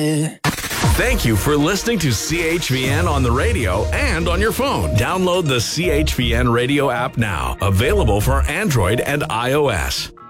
Thank you for listening to CHVN on the radio and on your phone. Download the CHVN radio app now. Available for Android and iOS.